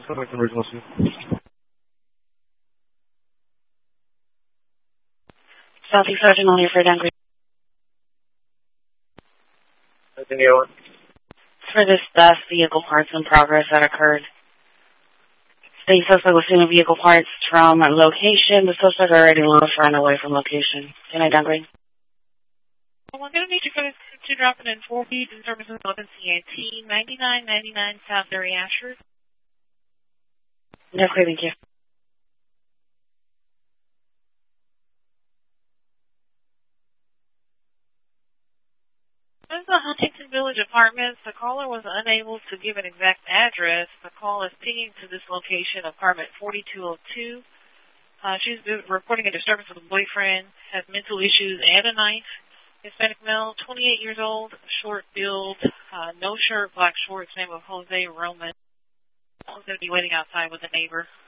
Select original suit. Southeast Sergeant on here for downgrade. For this theft vehicle parts in progress that occurred. State suspect was stealing vehicle parts from location. The suspect already lost ran away from location. Can I downgrade? Well, we're going to need you guys to drop it in 4 feet in service of CAT 9999 South Derry Ashford. No, clear, thank you. This is the Huntington Village Apartments. The caller was unable to give an exact address. The call is pinging to this location, apartment 4202. She's reporting a disturbance with a boyfriend, has mental issues and a knife. Hispanic male, 28 years old, short build, no shirt, black shorts, name of Jose Roman. I'm going to be waiting outside with a neighbor.